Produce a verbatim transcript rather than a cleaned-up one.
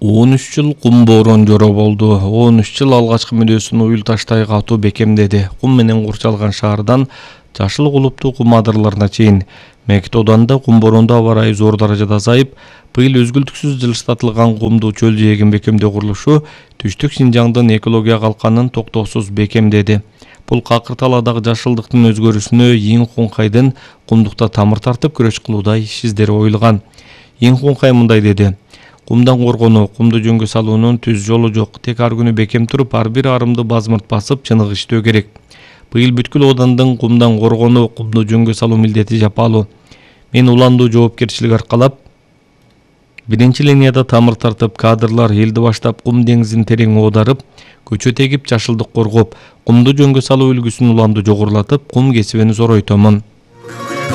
он үч жыл кум боорон жоро болду. он үч жыл алгачкы мүнөсүн уюл таштай катуу бекемдеди. Кум менен курчалган шаардан жашыл кулуптуу кум адырларына чейин. Мектооданда кум бооронду аба ырайы зор даражада азайып, быйыл өзгүлтүксүз жылыштатылган кумдуу чөл жээгин бекемдөө курулушу түштүк Шинжаңдын экология калканын токтоосуз бекемдеди. Бул какыр талаадагы жашылдыктын өзгөрүүсүнө Йин Хунхайдын кумдукта тамыр тартып күрөш кылуудай иш издери коюлган. Йин Хунхай мындай деди: кумдан коргонуу, кумду жөнгө салуунун түз жолу жок. Тек ар күнү бекем туруп, ар бир арымды базмырт басып, чыныгы иштөө керек. Быйыл бүткүл оодандын кумдан коргонуу, кумду жөнгө салуу милдети жапалуу. Мен уландуу жоопкерчилик аркалап, биринчи линияда тамыр тартып, кадрлар элди баштап кум деңизин терең оодарып, көчө тегип, жашылдык коргоп, кумду жөнгө салуу үлгүсүн уламдуу жогорулатып, кум кесибин зоройтомун.